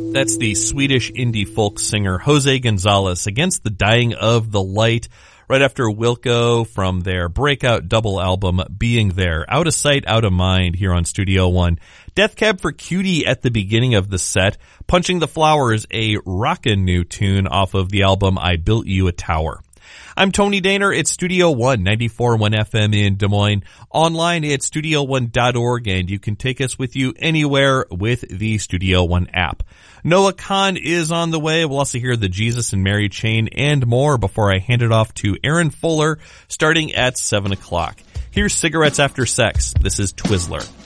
That's the Swedish indie folk singer Jose Gonzalez against the Dying of the Light, right after Wilco from their breakout double album Being There. Out of Sight, Out of Mind here on Studio One. Death Cab for Cutie at the beginning of the set. Punching the Flowers, a rockin' new tune off of the album I Built You a Tower. I'm Tony Daner. It's Studio One, 94.1 FM in Des Moines. Online at StudioOne.org, and you can take us with you anywhere with the Studio One app. Noah Kahn is on the way. We'll also hear the Jesus and Mary Chain and more before I hand it off to Aaron Fuller starting at 7 o'clock. Here's Cigarettes After Sex. This is Twizzler.